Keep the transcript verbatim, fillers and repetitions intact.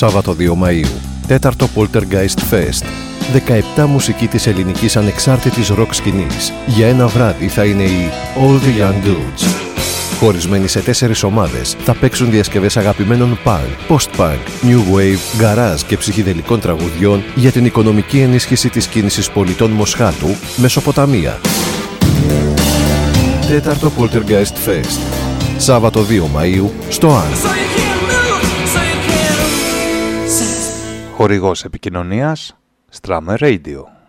Σάββατο δύο Μαΐου. Τέταρτο Poltergeist Fest. δεκαεπτά μουσικοί της ελληνικής ανεξάρτητης ροκ σκηνής. Για ένα βράδυ θα είναι οι All the Young Dudes. Χωρισμένοι σε τέσσερις ομάδες, θα παίξουν διασκευές αγαπημένων punk, post-punk, new wave, garage και ψυχιδελικών τραγουδιών για την οικονομική ενίσχυση της κίνησης πολιτών Μοσχάτου, Μεσοποταμία. Τέταρτο Poltergeist Fest. Σάββατο δύο Μαΐου, στο Αν. Χορηγός επικοινωνίας Strammer Radio.